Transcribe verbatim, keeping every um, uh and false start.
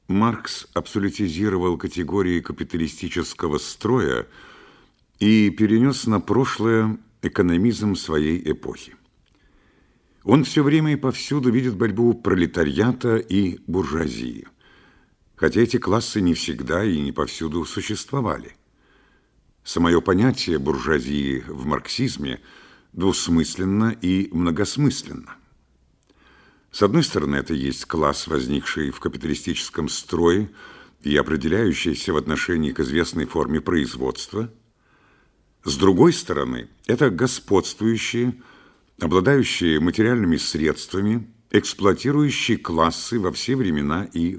Маркс абсолютизировал категории капиталистического строя и перенес на прошлое экономизм своей эпохи. Он все время и повсюду видит борьбу пролетариата и буржуазии, хотя эти классы не всегда и не повсюду существовали. Самое понятие буржуазии в марксизме двусмысленно и многосмысленно. С одной стороны, это есть класс, возникший в капиталистическом строе и определяющийся в отношении к известной форме производства. С другой стороны, это господствующие, обладающие материальными средствами, эксплуатирующие классы во все времена и